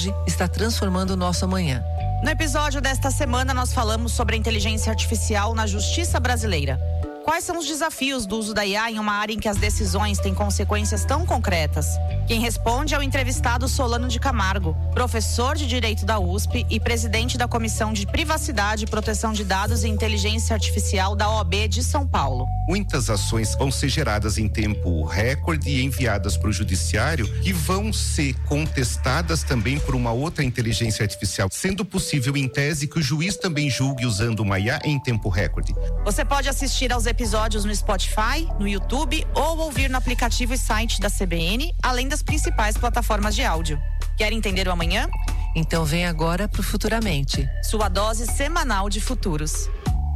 hoje está transformando o nosso amanhã. No episódio desta semana, nós falamos sobre a inteligência artificial na justiça brasileira. Quais são os desafios do uso da IA em uma área em que as decisões têm consequências tão concretas? Quem responde é o entrevistado Solano de Camargo, professor de Direito da USP e presidente da Comissão de Privacidade, Proteção de Dados e Inteligência Artificial da OAB de São Paulo. Muitas ações vão ser geradas em tempo recorde e enviadas para o judiciário, que vão ser contestadas também por uma outra inteligência artificial, sendo possível, em tese, que o juiz também julgue usando uma IA em tempo recorde. Você pode assistir aos episódios no Spotify, no YouTube ou ouvir no aplicativo e site da CBN, além das principais plataformas de áudio. Quer entender o amanhã? Então vem agora pro Futuramente. Sua dose semanal de futuros.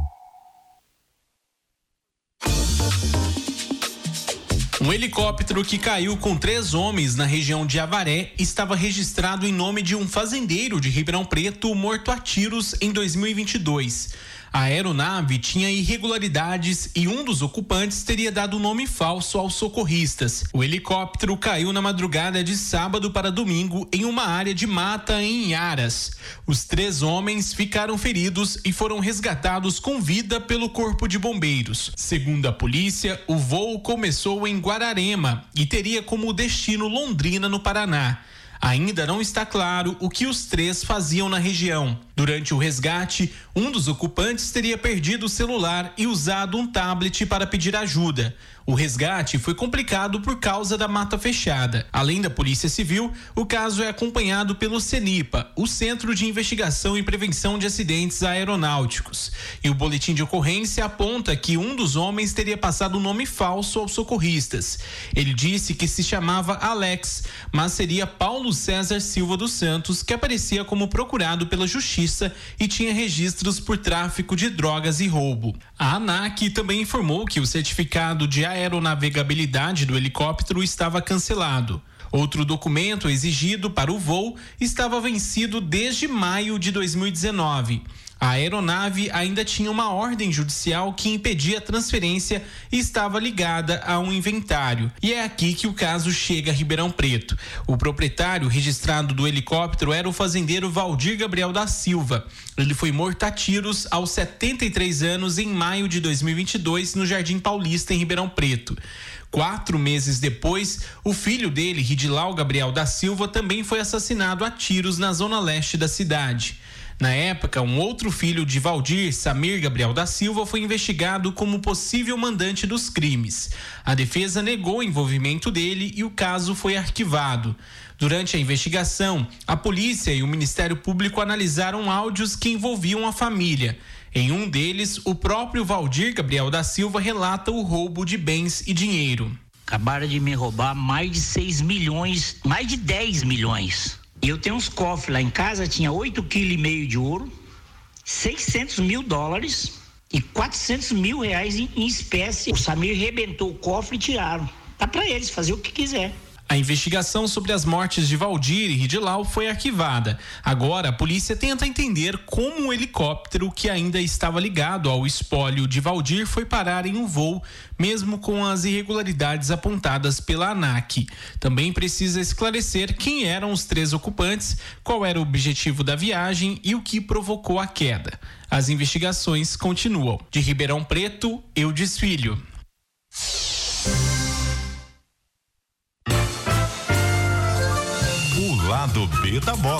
Um helicóptero que caiu com 3 homens na região de Avaré estava registrado em nome de um fazendeiro de Ribeirão Preto morto a tiros em 2022. A aeronave tinha irregularidades e um dos ocupantes teria dado nome falso aos socorristas. O helicóptero caiu na madrugada de sábado para domingo em uma área de mata em Iaras. Os 3 homens ficaram feridos e foram resgatados com vida pelo Corpo de Bombeiros. Segundo a polícia, o voo começou em Guararema e teria como destino Londrina, no Paraná. Ainda não está claro o que os 3 faziam na região. Durante o resgate, um dos ocupantes teria perdido o celular e usado um tablet para pedir ajuda. O resgate foi complicado por causa da mata fechada. Além da Polícia Civil, o caso é acompanhado pelo CENIPA, o Centro de Investigação e Prevenção de Acidentes Aeronáuticos. E o boletim de ocorrência aponta que um dos homens teria passado um nome falso aos socorristas. Ele disse que se chamava Alex, mas seria Paulo César Silva dos Santos, que aparecia como procurado pela Justiça e tinha registros por tráfico de drogas e roubo. A ANAC também informou que o certificado de aeronavegabilidade do helicóptero estava cancelado. Outro documento exigido para o voo estava vencido desde maio de 2019. A aeronave ainda tinha uma ordem judicial que impedia a transferência e estava ligada a um inventário. E é aqui que o caso chega a Ribeirão Preto. O proprietário registrado do helicóptero era o fazendeiro Valdir Gabriel da Silva. Ele foi morto a tiros aos 73 anos em maio de 2022 no Jardim Paulista, em Ribeirão Preto. 4 meses depois, o filho dele, Ridilau Gabriel da Silva, também foi assassinado a tiros na zona leste da cidade. Na época, um outro filho de Valdir, Samir Gabriel da Silva, foi investigado como possível mandante dos crimes. A defesa negou o envolvimento dele e o caso foi arquivado. Durante a investigação, a polícia e o Ministério Público analisaram áudios que envolviam a família. Em um deles, o próprio Valdir Gabriel da Silva relata o roubo de bens e dinheiro. Acabaram de me roubar mais de 6 milhões, mais de 10 milhões. E eu tenho uns cofres lá em casa, tinha 8,5 kg de ouro, 600 mil dólares e 400 mil reais em espécie. O Samir rebentou o cofre e tiraram. Tá pra eles fazer o que quiser. A investigação sobre as mortes de Valdir e Ridilau foi arquivada. Agora, a polícia tenta entender como o helicóptero, que ainda estava ligado ao espólio de Valdir, foi parar em um voo, mesmo com as irregularidades apontadas pela ANAC. Também precisa esclarecer quem eram os 3 ocupantes, qual era o objetivo da viagem e o que provocou a queda. As investigações continuam. De Ribeirão Preto, Eudes Filho. O lado B da bola.